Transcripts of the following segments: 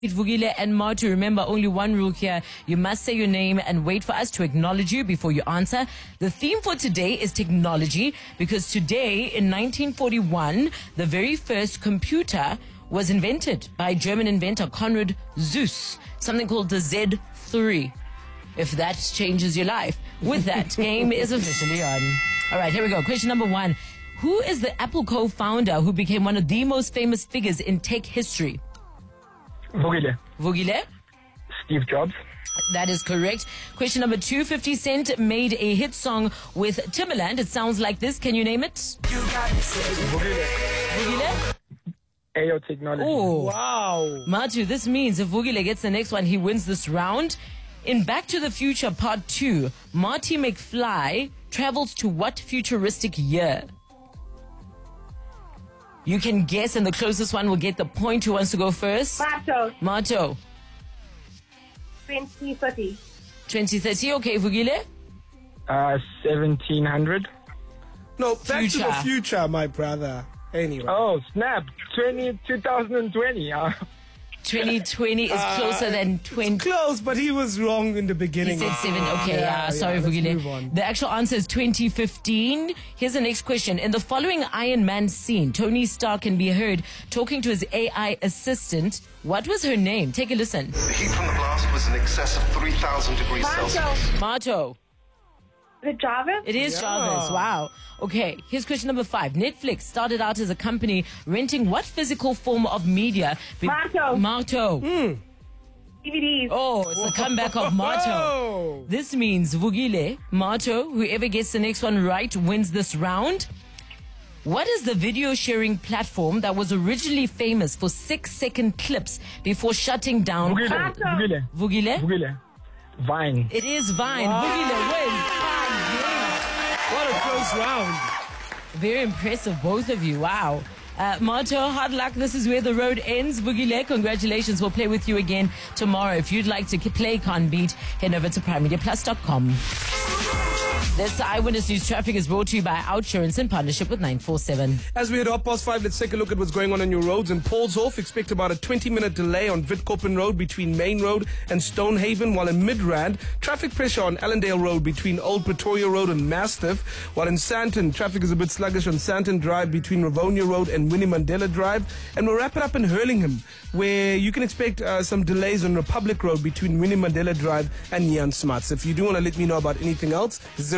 Vugile and Martu, remember only one rule here. You must say your name and wait for us to acknowledge you before you answer. The theme for today is technology, because today in 1941, the very first computer was invented by German inventor Konrad Zuse, something called the Z3. If that changes your life. With that, game is officially on. All right, here we go. Question number 1. Who is the Apple co-founder who became one of the most famous figures in tech history? Vugile? Steve Jobs. That is correct. Question number 2. 50 Cent made a hit song with Timbaland. It sounds like this. Can you name it? Vugile? AO Technology. Oh. Wow. Martu, this means if Vugile gets the next one, he wins this round. In Back to the Future Part 2, Marty McFly travels to what futuristic year? You can guess, and the closest one will get the point. Who wants to go first? Marto. 2030. 2030. Okay, Vugile? 1700. No, Back to the Future. Future, my brother. Anyway. Oh, snap. 2020. 2020 is closer than 20. Close, but he was wrong in the He beginning. said 7. Okay, sorry, let's Vugile. move on. The actual answer is 2015. Here's the next question. In the following Iron Man scene, Tony Stark can be heard talking to his AI assistant. What was her name? Take a listen. The heat from the blast was in excess of 3,000 degrees Celsius. Marto. The Jarvis? It is Jarvis. Wow. Okay, here's question number 5. Netflix started out as a company renting what physical form of media? Marto. DVDs. Oh, it's the comeback of Marto. Oh. This means Vugile, Marto, whoever gets the next one right wins this round. What is the video sharing platform that was originally famous for 6-second clips before shutting down? Vugile? Vine. It is Vine. Vugile wins. What a close round. Very impressive, both of you. Wow. Marto, hard luck. This is where the road ends. Vugile, congratulations. We'll play with you again tomorrow. If you'd like to play Can't Beat, head over to primemediaplus.com. This Eyewitness News Traffic is brought to you by Outsurance in partnership with 947. As we hit 5:30, let's take a look at what's going on your roads. In Paulshof, expect about a 20-minute delay on Witkoppen Road between Main Road and Stonehaven, while in Midrand, traffic pressure on Allendale Road between Old Pretoria Road and Mastiff, while in Sandton, traffic is a bit sluggish on Sandton Drive between Rivonia Road and Winnie Mandela Drive. And we'll wrap it up in Hurlingham, where you can expect some delays on Republic Road between Winnie Mandela Drive and Neon Smarts. If you do want to let me know about anything else,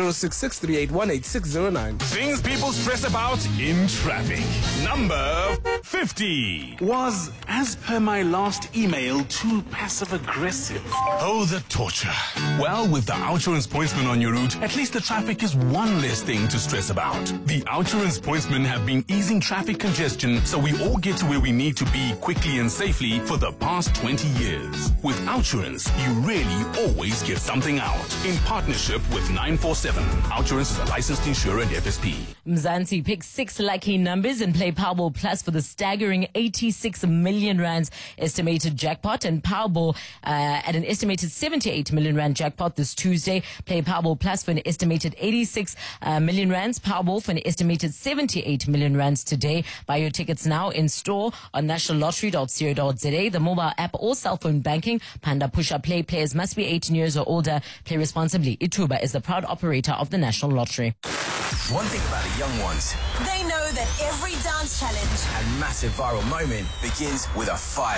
066-381-8609. Things people stress about in traffic. Number 50. Was, as per my last email, too passive-aggressive. Oh, the torture. Well, with the Outsurance Pointsman on your route, at least the traffic is one less thing to stress about. The Outsurance Pointsmen have been easing traffic congestion so we all get to where we need to be quickly and safely for the past 20 years. With Outsurance, you really always get something out. In partnership with 947. Outsurance is a licensed insurer and FSP. Mzansi, pick 6 lucky numbers and play Powerball Plus for the staggering 86 million rands estimated jackpot, and Powerball at an estimated 78 million rand jackpot this Tuesday. Play Powerball Plus for an estimated 86 million rands, Powerball for an estimated 78 million rands today. Buy your tickets now in store on nationallottery.co.za, the mobile app or cell phone banking. Panda Push-Up Play. Players must be 18 years or older. Play responsibly. Ituba is the proud operator of the National Lottery. One thing about the young ones, They know that every dance challenge and massive viral moment begins with a fire.